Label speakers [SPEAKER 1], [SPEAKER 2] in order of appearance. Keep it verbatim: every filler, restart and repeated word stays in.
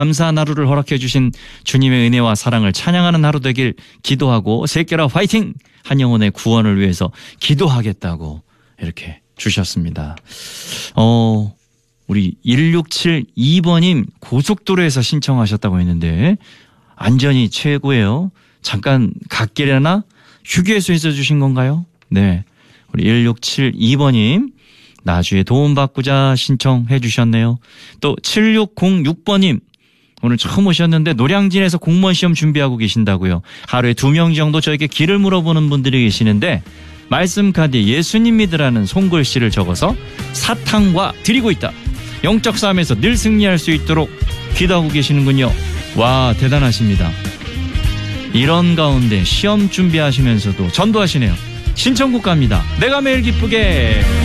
[SPEAKER 1] 감사한 하루를 허락해 주신 주님의 은혜와 사랑을 찬양하는 하루 되길 기도하고 새끼라 화이팅! 한 영혼의 구원을 위해서 기도하겠다고 이렇게 주셨습니다. 어, 우리 일육칠이 번님 고속도로에서 신청하셨다고 했는데 안전이 최고예요. 잠깐 갓길이나 휴게소에서 주신 건가요? 네, 우리 일육칠이 번님 나주에 도움받고자 신청해 주셨네요. 또 칠육공육 번님 오늘 처음 오셨는데 노량진에서 공무원 시험 준비하고 계신다고요. 하루에 두 명 정도 저에게 길을 물어보는 분들이 계시는데 말씀 카드에 예수님 믿으라는 손글씨를 적어서 사탕과 드리고 있다. 영적 싸움에서 늘 승리할 수 있도록 기도하고 계시는군요. 와, 대단하십니다. 이런 가운데 시험 준비하시면서도 전도하시네요. 신청국 갑니다. 내가 매일 기쁘게.